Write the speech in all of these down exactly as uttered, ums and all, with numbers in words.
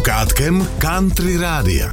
Slupkátkem Country Rádia.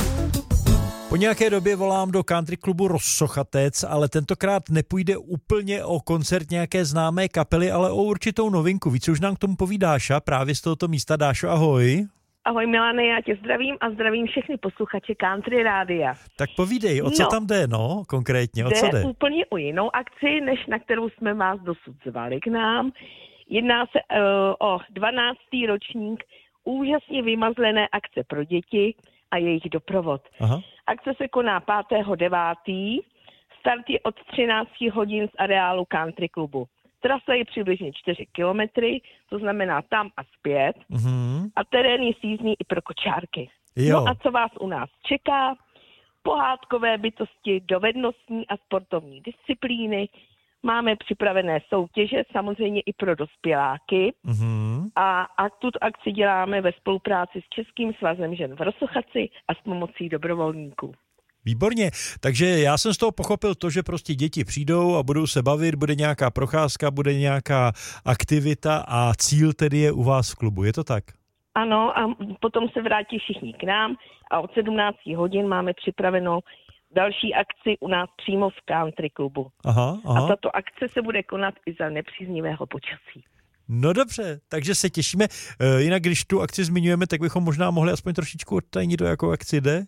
Po nějaké době volám do country klubu Rossochatec, ale tentokrát nepůjde úplně o koncert nějaké známé kapely, ale o určitou novinku. Víc už nám k tomu poví Dáša, právě z tohoto místa. Dášo, ahoj. Ahoj Milane, já tě zdravím a zdravím všechny posluchače Country Rádia. Tak povídej, o co no, tam jde, no, konkrétně, o jde co jde? úplně o jinou akci, než na kterou jsme vás dosud zvali k nám. Jedná se uh, o dvanáctý ročník úžasně vymazlené akce pro děti a jejich doprovod. Aha. Akce se koná pátého devátého Start je od třinácti hodin z areálu country klubu. Trasa je přibližně čtyři kilometry, to znamená tam a zpět. Mm-hmm. A terén je sízný i pro kočárky. Jo. No a co vás u nás čeká? Pohádkové bytosti, dovednostní a sportovní disciplíny. Máme připravené soutěže, samozřejmě i pro dospěláky. Mm-hmm. A, a tuto akci děláme ve spolupráci s Českým svazem žen v Rossochatci a s pomocí dobrovolníků. Výborně, takže já jsem z toho pochopil to, že prostě děti přijdou a budou se bavit, bude nějaká procházka, bude nějaká aktivita a cíl tedy je u vás v klubu, je to tak? Ano, a potom se vrátí všichni k nám a od sedmnácti hodin máme připravenou další akci u nás přímo v country klubu. Aha, aha. A tato akce se bude konat i za nepříznivého počasí. No dobře, takže se těšíme. E, jinak když tu akci zmiňujeme, tak bychom možná mohli aspoň trošičku odtajnit, do jakou akci jde?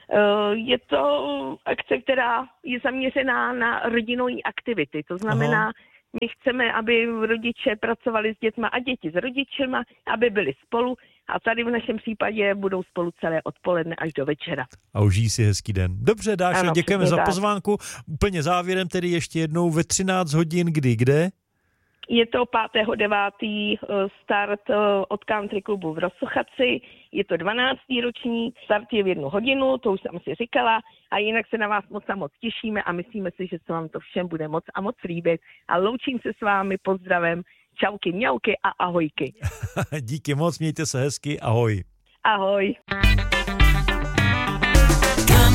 Je to akce, která je zaměřená na rodinné aktivity. To znamená, aha, my chceme, aby rodiče pracovali s dětma a děti s rodičema, aby byli spolu a tady v našem případě budou spolu celé odpoledne až do večera. A užijí si hezký den. Dobře, Dášo, ano, děkujeme za tak. pozvánku. Úplně závěrem tedy ještě jednou ve třináct hodin, kdy, kde? Je to pátého devátého start od country klubu v Rossochatci, je to dvanáctý ročník, start je v jednu hodinu, to už jsem si říkala, a jinak se na vás moc a moc těšíme a myslíme si, že se vám to všem bude moc a moc líbit. A loučím se s vámi, pozdravem, čauky, mňauky a ahojky. Díky moc, mějte se hezky, ahoj. Ahoj.